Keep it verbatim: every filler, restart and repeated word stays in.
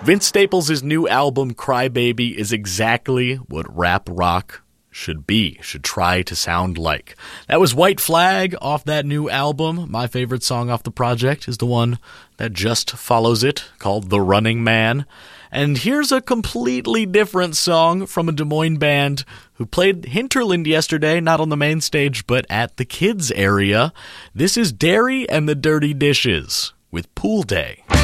Vince Staples' new album, Crybaby, is exactly what rap rock should be, should try to sound like. That was White Flag off that new album. My favorite song off the project is the one that just follows it, called The Running Man. And here's a completely different song from a Des Moines band who played Hinterland yesterday, not on the main stage, but at the kids area. This is Derry and the Dirty Dishes with Pool Day.